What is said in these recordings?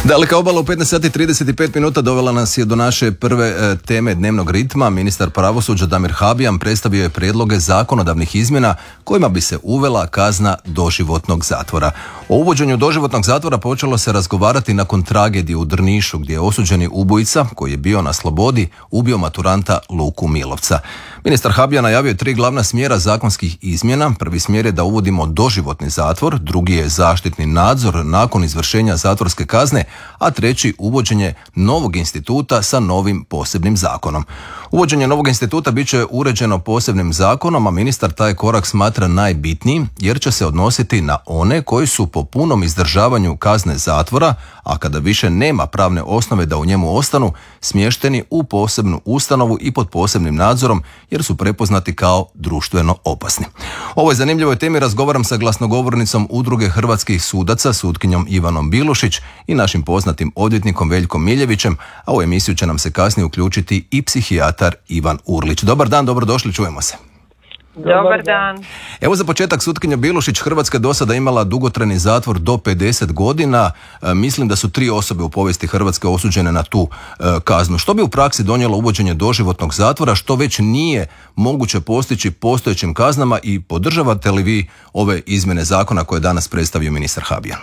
Daleka obala u 15 sati 35 minuta dovela nas je do naše prve teme dnevnog ritma. Ministar pravosuđa Damir Habijan predstavio je prijedloge zakonodavnih izmjena kojima bi se uvela kazna doživotnog zatvora. O uvođenju doživotnog zatvora počelo se razgovarati nakon tragedije u Drnišu, gdje je osuđeni ubojica, koji je bio na slobodi, ubio maturanta Luku Milovca. Ministar Habijan najavio je 3 glavna smjera zakonskih izmjena. Prvi smjer je da uvodimo doživotni zatvor, drugi je zaštitni nadzor nakon izvršenja zatvorske kazne, a treći uvođenje novog instituta sa novim posebnim zakonom. Uvođenje novog instituta bit će uređeno posebnim zakonom, a ministar taj korak smatra najbitnijim jer će se odnositi na one koji su po punom izdržavanju kazne zatvora, a kada više nema pravne osnove da u njemu ostanu, smješteni u posebnu ustanovu i pod posebnim nadzorom jer su prepoznati kao društveno opasni. O ovoj zanimljivoj temi razgovaram sa glasnogovornicom Udruge hrvatskih sudaca, sutkinjom Ivanom Bilušić i našim poznatim odvjetnikom Veljkom Miljevićem, a u emisiju će nam se kasnije uključiti i psihijatar Ivan Urlić. Dobar dan, dobrodošli, čujemo se. Dobar dan. Evo za početak, sutkinja Bilušić, Hrvatska je do sada imala dugotrajni zatvor do 50 godina. Mislim da su 3 osobe u povijesti Hrvatske osuđene na tu kaznu. Što bi u praksi donijelo uvođenje doživotnog zatvora, što već nije moguće postići postojećim kaznama, i podržavate li vi ove izmjene zakona koje je danas predstavio ministar Habijan?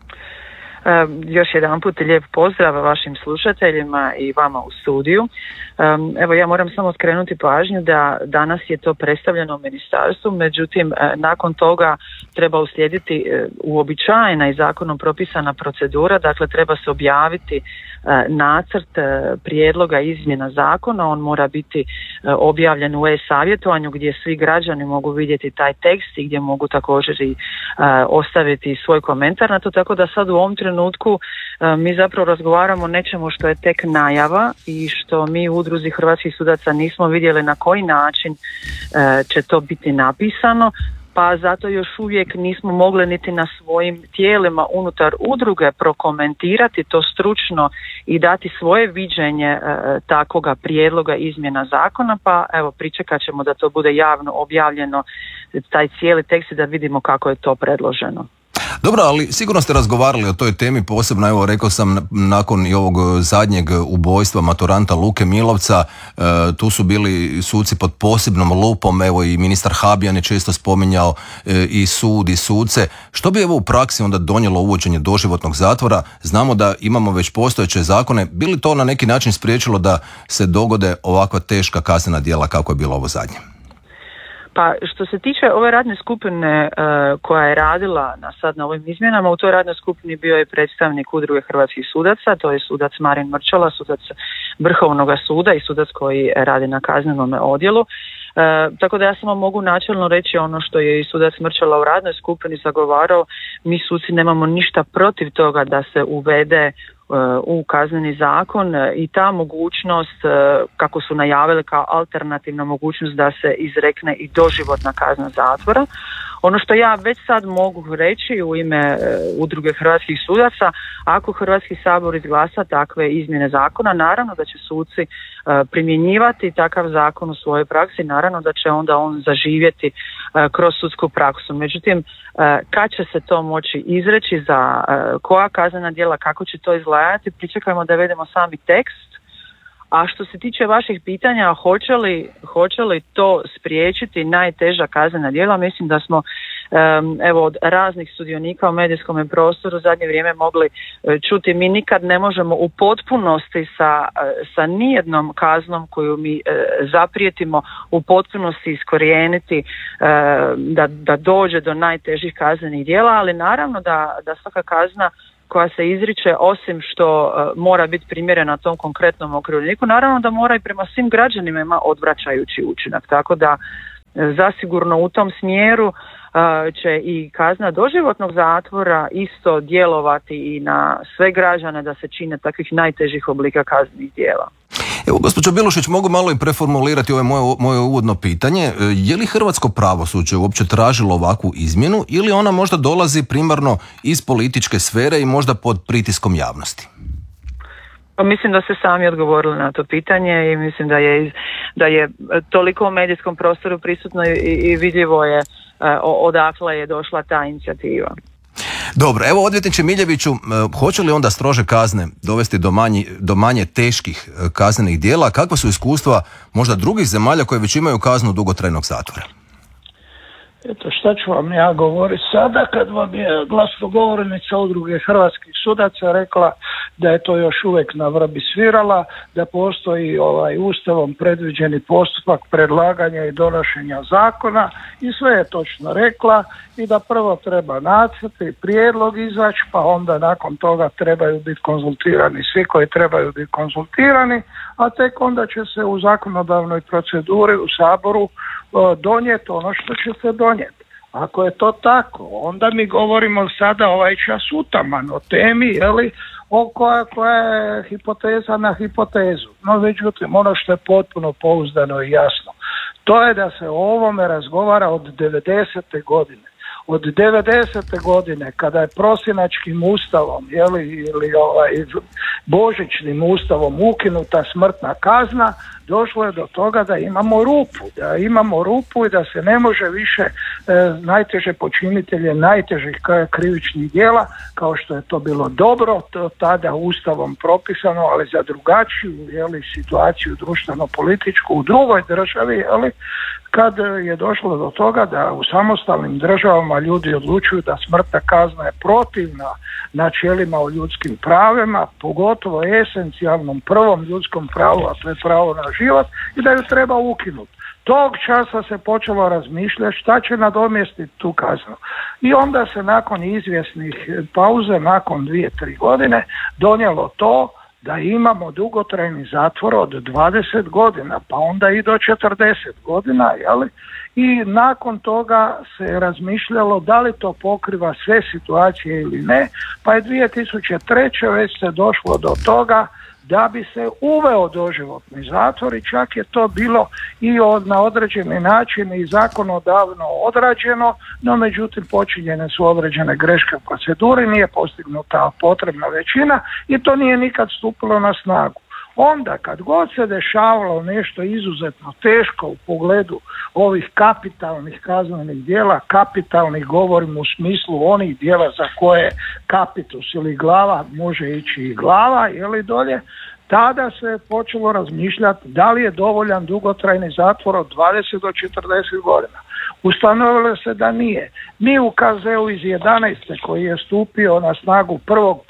Još jedan put lijep pozdrav vašim slušateljima i vama u studiju. Evo, ja moram samo skrenuti pažnju da danas je to predstavljeno u ministarstvu, međutim nakon toga treba uslijediti uobičajena i zakonom propisana procedura, dakle treba se objaviti nacrt prijedloga izmjena zakona, on mora biti objavljen u e-savjetovanju gdje svi građani mogu vidjeti taj tekst i gdje mogu također i ostaviti svoj komentar na to, tako da sad u ovom trenutku mi zapravo razgovaramo o nečemu što je tek najava i što mi u Udruzi hrvatskih sudaca nismo vidjeli na koji način će to biti napisano, pa zato još uvijek nismo mogli niti na svojim tijelima unutar udruge prokomentirati to stručno i dati svoje viđenje takvoga prijedloga izmjena zakona, pa evo pričekat ćemo da to bude javno objavljeno, taj cijeli tekst, i da vidimo kako je to predloženo. Dobro, ali sigurno ste razgovarali o toj temi posebno, evo rekao sam, nakon i ovog zadnjeg ubojstva maturanta Luke Milovca, tu su bili suci pod posebnom lupom, evo i ministar Habijan je često spominjao i sud i suce. Što bi evo u praksi onda donijelo uvođenje doživotnog zatvora? Znamo da imamo već postojeće zakone, bi li to na neki način spriječilo da se dogode ovakva teška kaznena djela kako je bilo ovo zadnje? Pa što se tiče ove radne skupine koja je radila sad na ovim izmjenama, u toj radnoj skupini bio je predstavnik Udruge hrvatskih sudaca, to je sudac Marin Mrčela, sudac Vrhovnog suda i sudac koji radi na kaznenom odjelu. Tako da ja samo mogu načelno reći ono što je i sudac Mrčela u radnoj skupini zagovarao. Mi suci nemamo ništa protiv toga da se uvede u kazneni zakon i ta mogućnost, kako su najavili kao alternativna mogućnost, da se izrekne i doživotna kazna zatvora. Ono što ja već sad mogu reći u ime Udruge hrvatskih sudaca, ako Hrvatski sabor izglasa takve izmjene zakona, naravno da će suci primjenjivati takav zakon u svojoj praksi, naravno da će onda on zaživjeti kroz sudsku praksu. Međutim, kad će se to moći izreći, za koja kaznena djela, kako će to izgledati, pričekajmo da vidimo sami tekst. A što se tiče vaših pitanja, hoće li to spriječiti najteža kaznena djela, mislim da smo evo od raznih sudionika u medijskom prostoru zadnje vrijeme mogli čuti, mi nikad ne možemo u potpunosti sa nijednom kaznom koju mi zaprijetimo u potpunosti iskorijeniti da dođe do najtežih kaznenih djela, ali naravno da svaka kazna koja se izriče, osim što mora biti primjerena tom konkretnom okrivljeniku, naravno da mora i prema svim građanima ima odvraćajući učinak. Tako da zasigurno u tom smjeru će i kazna doživotnog zatvora isto djelovati i na sve građane da se čine takvih najtežih oblika kaznenih djela. Evo, gospođo Bilušić, mogu malo i preformulirati ovo moje uvodno pitanje. Je li hrvatsko pravosuđe uopće tražilo ovakvu izmjenu ili ona možda dolazi primarno iz političke sfere i možda pod pritiskom javnosti? Pa mislim da ste sami odgovorili na to pitanje i mislim da je toliko u medijskom prostoru prisutno i vidljivo je odakle je došla ta inicijativa. Dobro, evo odvjetniče Miljeviću, hoće li onda strože kazne dovesti do manje teških kaznenih djela? Kakva su iskustva možda drugih zemalja koje već imaju kaznu dugotrajnog zatvora? Eto, šta ću vam ja govoriti sada kad vam je glasnogovornica Udruge hrvatskih sudaca rekla da je to još uvijek na vrbi svirala, da postoji Ustavom predviđeni postupak predlaganja i donošenja zakona i sve je točno rekla i da prvo treba nacrt i prijedlog izaći, pa onda nakon toga trebaju biti konzultirani svi koji trebaju biti konzultirani, a tek onda će se u zakonodavnoj proceduri u Saboru donijeti ono što će se donijeti. Ako je to tako, onda mi govorimo sada ovaj čas utaman o temi, koja je hipoteza na hipotezu. No međutim, ono što je potpuno pouzdano i jasno, to je da se o ovome razgovara od 90. godine. Od 90. godine kada je prosinačkim ustavom ili božićnim ustavom ukinuta smrtna kazna, došlo je do toga da imamo rupu i da se ne može više najteže počinitelje najtežih krivičnih djela, kao što je to bilo dobro tada ustavom propisano, ali za drugačiju situaciju društveno-političku u drugoj državi, kad je došlo do toga da u samostalnim državama ljudi odlučuju da smrtna kazna je protivna načelima o ljudskim pravima, pogotovo esencijalnom prvom ljudskom pravu, a to je pravo na život, i da ju treba ukinuti. Tog časa se počelo razmišljati šta će nadomjestiti tu kaznu. I onda se nakon izvjesnih pauze, nakon 2-3 godine, donijelo to da imamo dugotrajni zatvor od 20 godina, pa onda i do 40 godina, i nakon toga se razmišljalo da li to pokriva sve situacije ili ne, pa je 2003. već se došlo do toga da bi se uveo doživotni zatvor i čak je to bilo i na određeni način i zakonodavno odrađeno, no međutim počinjene su određene greške u proceduri, nije postignuta potrebna većina i to nije nikad stupilo na snagu. Onda kad god se dešavalo nešto izuzetno teško u pogledu ovih kapitalnih kaznenih djela, kapitalnih govorim u smislu onih djela za koje kapitus ili glava može ići i glava dolje, tada se počelo razmišljati da li je dovoljan dugotrajni zatvor od 20 do 40 godina. Ustanovilo se da nije. Mi u KZ-u iz 11. koji je stupio na snagu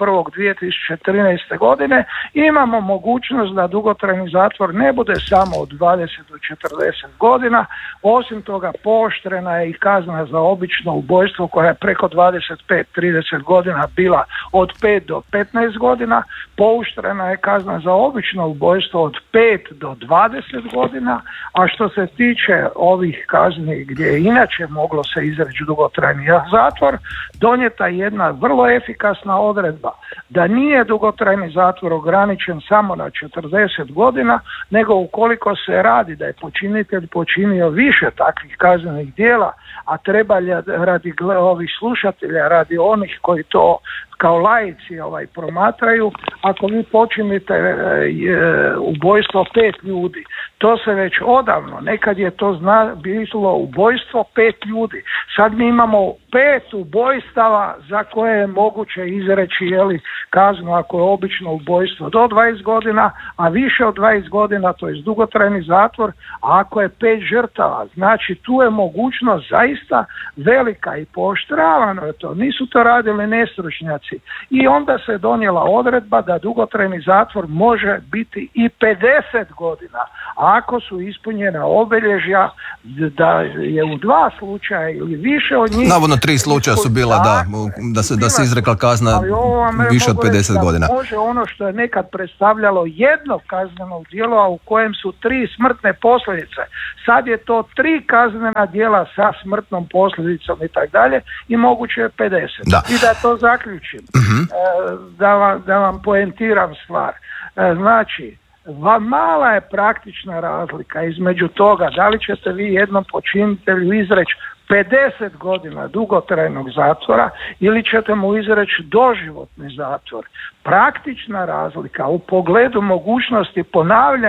1.1.2013. godine imamo mogućnost da dugotrajni zatvor ne bude samo od 20 do 40 godina. Osim toga pooštrena je i kazna za obično ubojstvo koja je preko 25-30 godina bila od 5 do 15 godina. Pooštrena je kazna za obično ubojstvo od 5 do 20 godina, a što se tiče ovih kazni gdje je inače moglo se izreći dugotrajni zatvor, donijeta jedna vrlo efikasna odredba da nije dugotrajni zatvor ograničen samo na 40 godina, nego ukoliko se radi da je počinitelj počinio više takvih kaznenih djela, a treba radi ovih slušatelja, radi onih koji to kao laici promatraju, ako vi počinite ubojstvo 5 ljudi, to se već odavno, nekad je to bilo ubojstvo 5 ljudi, sad mi imamo 5 ubojstava za koje je moguće izreći kaznu ako je obično ubojstvo do 20 godina, a više od 20 godina, to je dugotrajni zatvor, a ako je 5 žrtava, znači tu je mogućnost zaista velika i pooštravano je to, nisu to radili nestručnjaci. I onda se donijela odredba da dugotrajni zatvor može biti i 50 godina, ako su ispunjena obilježja da je u 2 slučaja ili više od njih. Navodno 3 slučaja su bila da se izrekla kazna više od 50 godina. Može ono što je nekad predstavljalo jedno kazneno djelo, a u kojem su 3 smrtne posljedice. Sad je to 3 kaznena djela sa smrtnom posljedicom i tako dalje i moguće je 50. Da. I da to zaključim, da vam poentiram stvar. Znači, mala je praktična razlika između toga da li ćete vi jednom počinitelju izreći 50 godina dugotrajnog zatvora ili ćete mu izreći doživotni zatvor. Praktična razlika u pogledu mogućnosti ponavljanja